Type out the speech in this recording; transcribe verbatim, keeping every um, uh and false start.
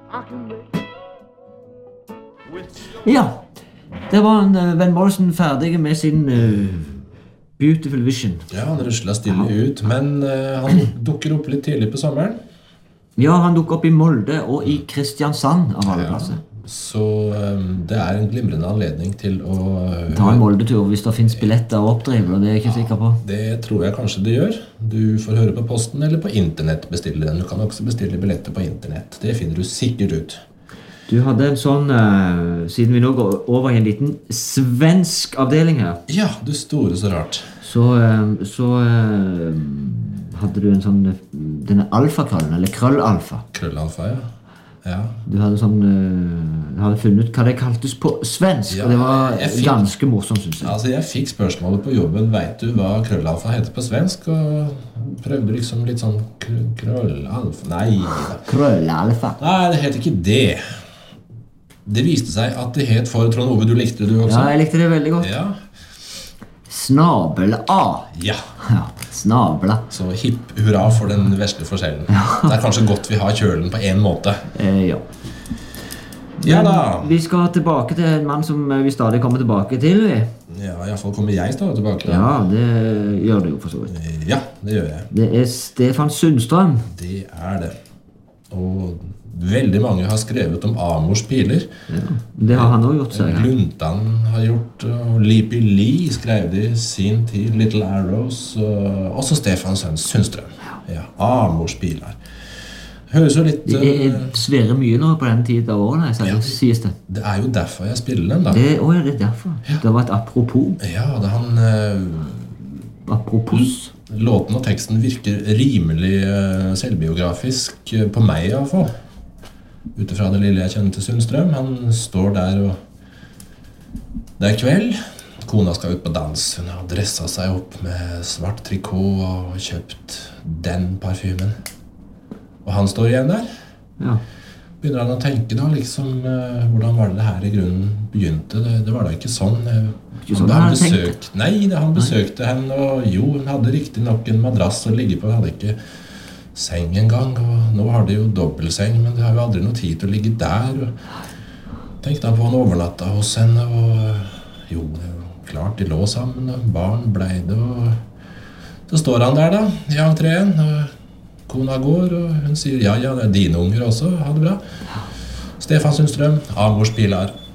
Ja, det var en uh, Van Morrison ferdig med sin uh, Beautiful Vision. Ja, han ruslet stille ut, men uh, han dukker opp litt tidlig på sommeren. Ja, han dukker opp i Molde og i Kristiansand av alle plasser. Ja, så um, det er en glimrende anledning til å... Uh, Ta en Molde-tur hvis det finnes billetter og oppdriver, det er jeg ikke sikker på. Det tror jeg kanskje det gjør. Du får høre på posten eller på internett bestille den. Du kan også bestille billetter på internett. Det finner du sikkert ut. Du hadde en sånn, uh, siden vi nå går over i en liten svensk avdeling her. Ja, du store så rart. Så, uh, så uh, hadde du en sånn, denne alfakrøllen, eller krøllalfa. Krøllalfa, ja. Ja. Du hadde sånn, uh, hadde funnet ut hva det kaltes på svensk, ja, og det var fikk, ganske morsomt, synes jeg. Altså, jeg fikk spørsmålet på jobben, vet du hva krøllalfa heter på svensk? Og prøvde liksom litt sånn krøllalfa, nei. Krøllalfa. Nei, det heter ikke det. Det viste seg at det het for Trond Ove, du likte det du også? Ja, jeg likte det veldig godt. Ja. Snabel-A. Ja. Ja, snabla. Så hipp hurra for den vesle forskjellen. Ja. Det er kanskje godt vi har kjølen på en måte. Eh, ja. Ja da. Vi skal tilbake til en mann som vi stadig kommer tilbake til. Ja, i hvert fall kommer jeg stadig tilbake. Da. Ja, det gjør det jo for så vidt. Ja, det gjør jeg. Det er Stefan Sundstrøm. Det er det. Og veldig mange har skrevet om Amors piler. Ja, det har han også gjort seg. Gluntan har gjort, og Lipi Lee skrev det i sin tid, Little Arrows, og også Stefan Sundstrøm. Ja, Amors piler. Høres jo litt... Det er svære mye nå på den tiden av årene, ja, sies det. Det er jo derfor jeg spiller den da. Det, å ja, det er derfor. Ja. Det var et apropos. Ja, det han... Uh, apropos. Låten og teksten virker rimelig uh, selvbiografisk uh, på meg i hvert fall. Utifra det lille jeg kjenner til Sundstrøm. Han står der og... Det er kveld. Kona skal ut på dans. Hun har dresset seg opp med svart trikot og kjøpt den parfymen. Og han står igjen der. Ja. Begynner han å tenke da, liksom, uh, hvordan var det her i grunnen begynte? Det, det var da ikke sånn. Ikke sånn han besøkt, nei, det, han besøkte henne, og jo, hun hadde riktig nok en madrass å ligge på. Hun hadde ikke seng en gang, og nå har de jo dobbeltseng, men det har jo aldri noe tid til å ligge der. Og tenkte han på han overnatta hos henne, og jo, det er jo klart, de lå sammen, og barn ble det, og så står han der da, i entreen, og kona går, og hun sier, ja, ja, det er dine unger også, ha det bra. Stefan Sundstrøm, Amors piler.